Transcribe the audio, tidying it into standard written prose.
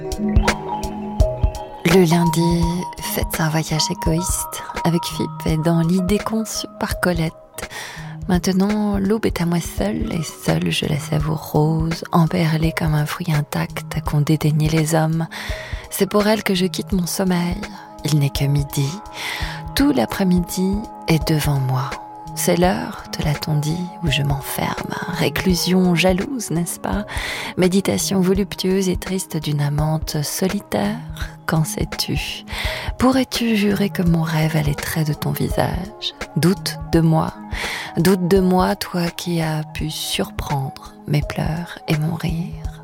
Le lundi, faites un voyage égoïste avec Philippe et dans l'idée conçue par Colette. Maintenant, l'aube est à moi seule et seule je la savoure rose, emperlée comme un fruit intact qu'ont dédaigné les hommes. C'est pour elle que je quitte mon sommeil. Il n'est que midi. Tout l'après-midi est devant moi. C'est l'heure, te l'a-t-on dit, où je m'enferme. Réclusion jalouse, n'est-ce pas? Méditation voluptueuse et triste d'une amante solitaire. Qu'en sais-tu? Pourrais-tu jurer que mon rêve a les traits de ton visage? Doute de moi, toi qui as pu surprendre mes pleurs et mon rire.